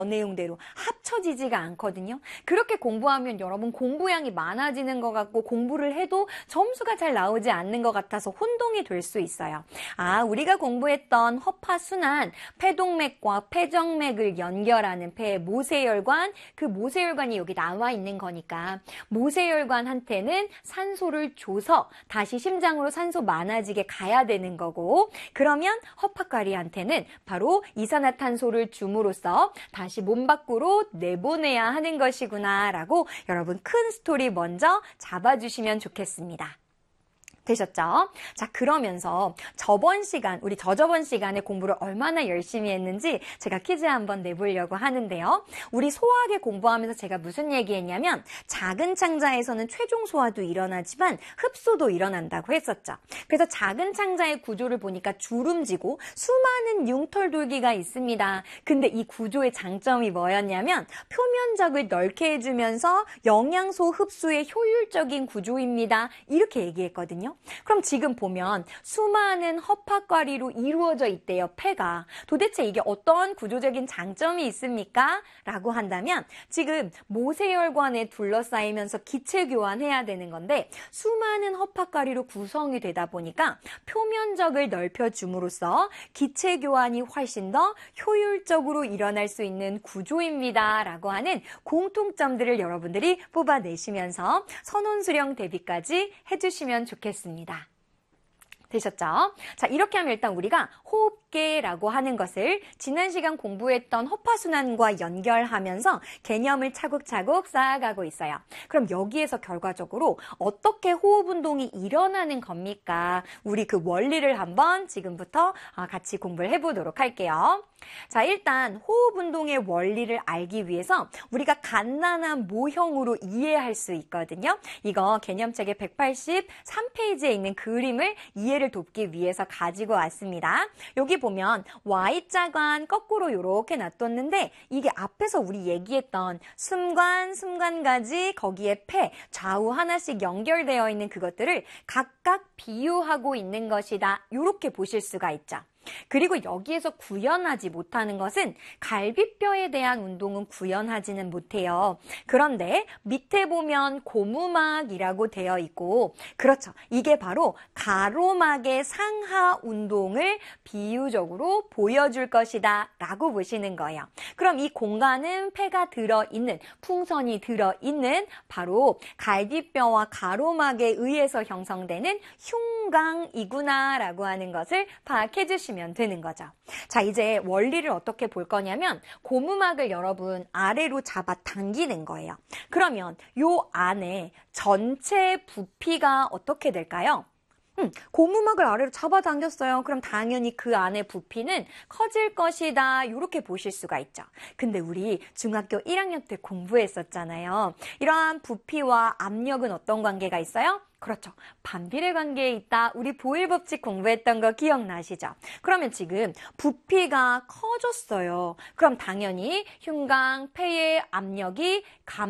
내용대로 합쳐지지가 않거든요. 그렇게 공부하면 여러분 공부량이 많아지는 것 같고 공부를 해도 점수가 잘 나오지 않는 것 같아서 혼동이 될 수 있어요. 우리가 공부했던 허파순환, 폐동맥과 폐정맥을 연결하는 폐의 모세혈관, 그 모세혈관이 여기 나와 있는 거니까 모세혈관한테는 산소를 줘서 다시 심장으로 산소 많아지게 가야 되는 거고, 그러면 허파과리한테는 바로 이산화탄소를 줌으로써 다시 몸 밖으로 내보내야 하는 것이구나 라고 여러분 큰 스토리 먼저 잡아주시면 좋겠습니다. 되셨죠? 자, 그러면서 우리 저저번 시간에 공부를 얼마나 열심히 했는지 제가 퀴즈 한번 내보려고 하는데요. 우리 소화계 공부하면서 제가 무슨 얘기했냐면 작은 창자에서는 최종 소화도 일어나지만 흡수도 일어난다고 했었죠. 그래서 작은 창자의 구조를 보니까 주름지고 수많은 융털돌기가 있습니다. 근데 이 구조의 장점이 뭐였냐면 표면적을 넓게 해주면서 영양소 흡수에 효율적인 구조입니다. 이렇게 얘기했거든요. 그럼 지금 보면 수많은 허파과리로 이루어져 있대요, 폐가. 도대체 이게 어떤 구조적인 장점이 있습니까? 라고 한다면 지금 모세혈관에 둘러싸이면서 기체 교환해야 되는 건데 수많은 허파과리로 구성이 되다 보니까 표면적을 넓혀줌으로써 기체 교환이 훨씬 더 효율적으로 일어날 수 있는 구조입니다. 라고 하는 공통점들을 여러분들이 뽑아내시면서 선원수령 대비까지 해주시면 좋겠습니다. 되셨죠? 자, 이렇게 하면 일단 우리가 호흡계라고 하는 것을 지난 시간 공부했던 허파순환과 연결하면서 개념을 차곡차곡 쌓아가고 있어요. 그럼 여기에서 결과적으로 어떻게 호흡 운동이 일어나는 겁니까? 우리 그 원리를 한번 지금부터 같이 공부를 해보도록 할게요. 자, 일단 호흡 운동의 원리를 알기 위해서 우리가 간단한 모형으로 이해할 수 있거든요. 이거 개념책의 183페이지에 있는 그림을 이해를 돕기 위해서 가지고 왔습니다. 여기 보면 Y자관 거꾸로 이렇게 놔뒀는데 이게 앞에서 우리 얘기했던 숨관, 숨관가지, 거기에 폐, 좌우 하나씩 연결되어 있는 그것들을 각각 비유하고 있는 것이다. 이렇게 보실 수가 있죠. 그리고 여기에서 구현하지 못하는 것은 갈비뼈에 대한 운동은 구현하지는 못해요. 그런데 밑에 보면 고무막이라고 되어 있고, 그렇죠. 이게 바로 가로막의 상하 운동을 비유적으로 보여줄 것이다 라고 보시는 거예요. 그럼 이 공간은 폐가 들어있는, 풍선이 들어있는 바로 갈비뼈와 가로막에 의해서 형성되는 흉곽이구나 라고 하는 것을 파악해 주시면 되는 거죠. 자, 이제 원리를 어떻게 볼 거냐면 고무막을 여러분 아래로 잡아 당기는 거예요. 그러면 요 안에 전체 부피가 어떻게 될까요? 고무막을 아래로 잡아당겼어요. 그럼 당연히 그 안에 부피는 커질 것이다. 이렇게 보실 수가 있죠. 근데 우리 중학교 1학년 때 공부했었잖아요. 이러한 부피와 압력은 어떤 관계가 있어요? 그렇죠. 반비례 관계에 있다. 우리 보일 법칙 공부했던 거 기억나시죠? 그러면 지금 부피가 커졌어요. 그럼 당연히 흉곽, 폐의 압력이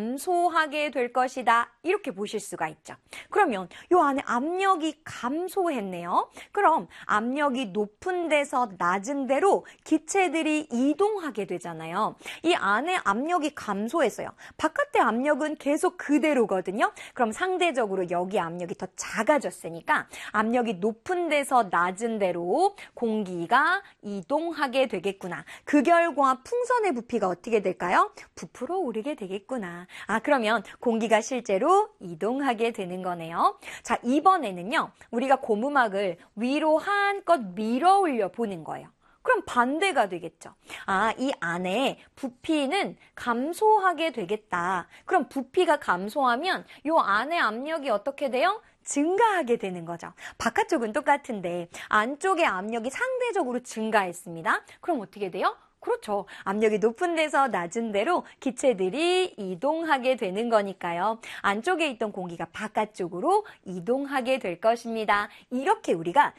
감소하게 될 것이다. 이렇게 보실 수가 있죠. 그러면 이 안에 압력이 감소했네요. 그럼 압력이 높은 데서 낮은 데로 기체들이 이동하게 되잖아요. 이 안에 압력이 감소했어요. 바깥의 압력은 계속 그대로거든요. 그럼 상대적으로 여기 압력이 더 작아졌으니까 압력이 높은 데서 낮은 데로 공기가 이동하게 되겠구나. 그 결과 풍선의 부피가 어떻게 될까요? 부풀어 오르게 되겠구나. 그러면 공기가 실제로 이동하게 되는 거네요. 자, 이번에는요. 우리가 고무막을 위로 한껏 밀어 올려 보는 거예요. 그럼 반대가 되겠죠. 이 안에 부피는 감소하게 되겠다. 그럼 부피가 감소하면 이 안에 압력이 어떻게 돼요? 증가하게 되는 거죠. 바깥쪽은 똑같은데 안쪽의 압력이 상대적으로 증가했습니다. 그럼 어떻게 돼요? 그렇죠. 압력이 높은 데서 낮은 데로 기체들이 이동하게 되는 거니까요. 안쪽에 있던 공기가 바깥쪽으로 이동하게 될 것입니다. 이렇게 우리가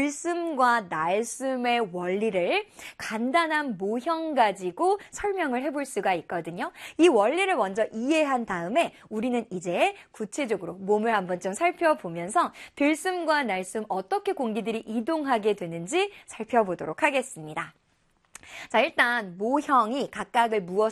들숨과 날숨의 원리를 간단한 모형 가지고 설명을 해볼 수가 있거든요. 이 원리를 먼저 이해한 다음에 우리는 이제 구체적으로 몸을 한번 좀 살펴보면서 들숨과 날숨 어떻게 공기들이 이동하게 되는지 살펴보도록 하겠습니다. 자, 일단 모형이 각각을 무엇으로